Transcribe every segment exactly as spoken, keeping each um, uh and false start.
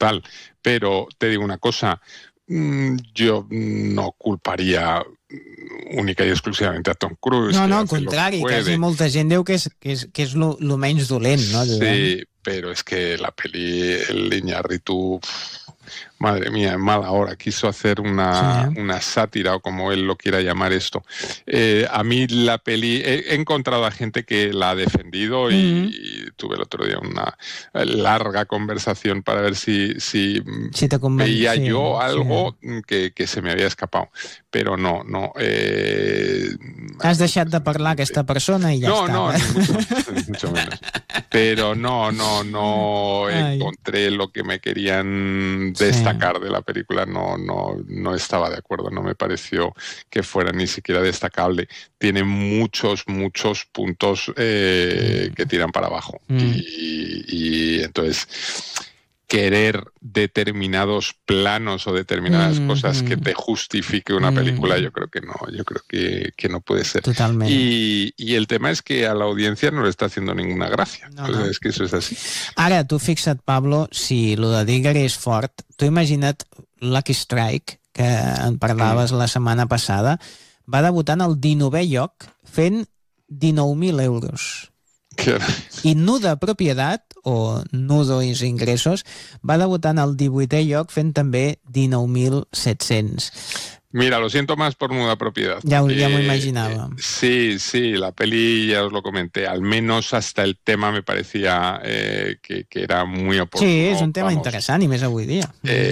brutal. Pero te digo una cosa, yo no culparia única i exclusivament a Tom Cruise. No, no, al contrari, quasi molta gent diu que és, que és, que és lo, lo menys dolent, no? Sí, pero es que la peli, el Iñárritu, madre mía, en mala hora, quiso hacer una, sí. una sátira, o como él lo quiera llamar esto. Eh, a mí la peli, he, he encontrado a gente que la ha defendido y, mm-hmm. y tuve el otro día una larga conversación para ver si, si, si te veía sí, yo algo sí. que, que se me había escapado. Pero no, no. Eh, Has deixat de parlar aquesta persona i ja no, està. No, no, ni mucho, ni mucho menos. Pero no, no, no encontré lo que me querían destacar sí. de la película. No, no, no estaba de acuerdo. No me pareció que fuera ni siquiera destacable. Tiene muchos, muchos puntos eh, mm. que tiran para abajo. Mm. Y, y entonces querer determinados planos o determinadas mm, cosas mm. que te justifique una película, mm. yo creo que no, yo creo que, que no puede ser. Totalment. Y, y el tema es que a la audiencia no le está haciendo ninguna gracia. No, o sea, no. Es que eso es así. Ara, tu fixa't, Pablo, si lo de Digger és fort, tu imagina't Lucky Strike, que en parlaves mm. la setmana passada, va debutar en el dinovè lloc fent dinou mil euros. I Nuda Propiedad, o Nudo i Ingressos, va debutar en el divuitè lloc fent també dinou mil set-cents. Mira, lo siento más por Nuda Propiedad. Ya, ya me imaginaba. Eh, sí, sí, la peli ya os lo comenté. Al menos hasta el tema me parecía eh, que, que era muy oportuno. Sí, és un tema Vamos, interessant i més avui dia.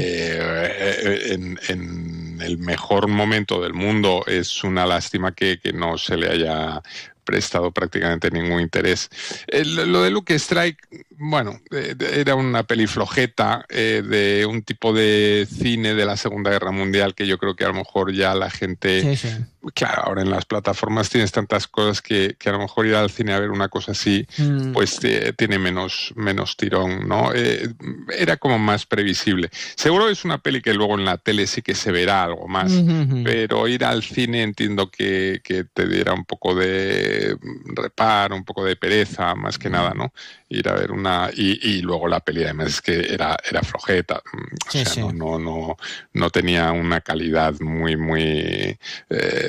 Eh, en, en el mejor momento del mundo es una lástima que, que no se le haya prestado prácticamente ningún interés. El, lo de Lucky Strike, bueno, eh, era una peli flojeta eh, de un tipo de cine de la Segunda Guerra Mundial que yo creo que a lo mejor ya la gente... Sí, sí. Claro, ahora en las plataformas tienes tantas cosas que, que a lo mejor ir al cine a ver una cosa así, mm. pues eh, tiene menos, menos tirón, ¿no? Eh, era como más previsible. Seguro es una peli que luego en la tele sí que se verá algo más, mm-hmm. pero ir al cine entiendo que, que te diera un poco de reparo, un poco de pereza, más que mm. nada, ¿no? Ir a ver una... Y, y luego la peli además es que era, era flojeta, o sí, sea, sí. No, no, no, no tenía una calidad muy, muy... Eh,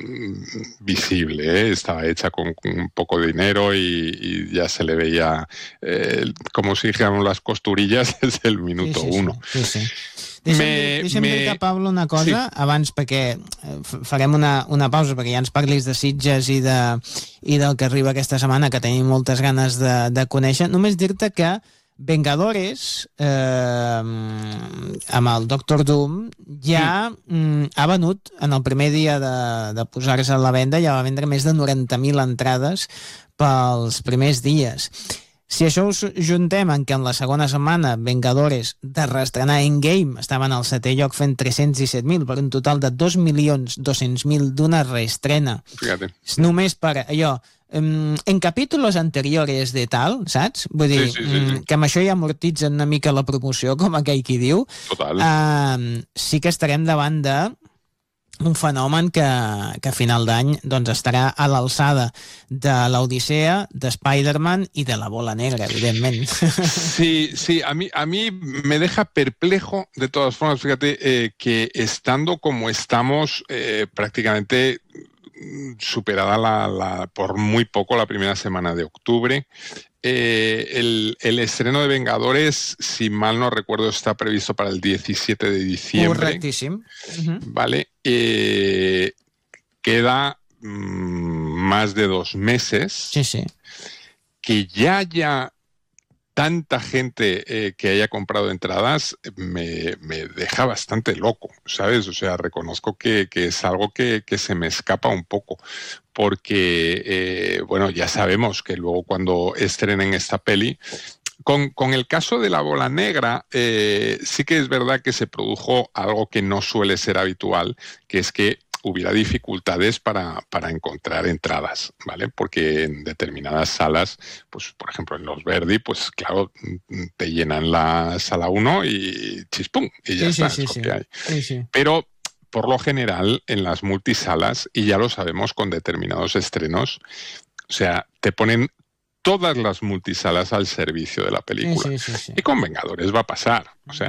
visible, ¿eh? Estaba hecha con, con un poco de dinero y, y ya se le veía eh, como si dijéramos las costurillas desde el minuto sí, sí, uno. Sí, sí. Deixa'm, me, deixa'm me... dir-te, Pablo, una cosa sí. abans, perquè farem una, una pausa perquè ja ens parlis de Sitges i, de, i del que arriba aquesta setmana, que tenim moltes ganes de, de conèixer. Només dir-te que Vengadores, eh, amb el Doctor Doom, ja mm. ha venut, en el primer dia de, de posar-se a la venda, ja va vendre més de noranta mil entrades pels primers dies. Si això us juntem en que en la segona setmana Vengadores de reestrenar Endgame estaven al setè lloc fent tres-cents disset mil per un total de dos milions dos-cents mil d'una reestrena. Fíjate. Només per allò... Um, en capítolos anteriores de tal, saps? Vull dir, sí, sí, sí, sí. que amb això ja amortitza una mica la promoció, com aquell qui diu. Total. Uh, sí que estarem davant de un fenomen que, que a final d'any doncs, estarà a l'alçada de l'Odissea, de Spider-Man i de la Bola Negra, evidentment. Sí, sí, a mí, a mí me deja perplejo, de todas formas, fíjate, eh, que estando como estamos, eh, prácticamente... superada la, la, por muy poco la primera semana de octubre. Eh, el, el estreno de Vengadores, si mal no recuerdo, está previsto para el diecisiete de diciembre. Correctísimo. Uh-huh. Vale. Eh, queda mmm, más de dos meses. Sí, sí. Que ya haya tanta gente eh, que haya comprado entradas me, me deja bastante loco, ¿sabes? O sea, reconozco que, que es algo que, que se me escapa un poco, porque, eh, bueno, ya sabemos que luego cuando estrenen esta peli, con, con el caso de la Bola Negra, eh, sí que es verdad que se produjo algo que no suele ser habitual, que es que hubiera dificultades para, para encontrar entradas, ¿vale? Porque en determinadas salas, pues por ejemplo en los Verdi, pues claro, te llenan la sala uno y chispum, y ya sí, está, sí, es sí, lo que hay. Sí, sí. Pero por lo general en las multisalas, y ya lo sabemos con determinados estrenos, o sea, te ponen todas las multisalas al servicio de la película. Sí, sí, sí, sí. Y con Vengadores va a pasar, o sea,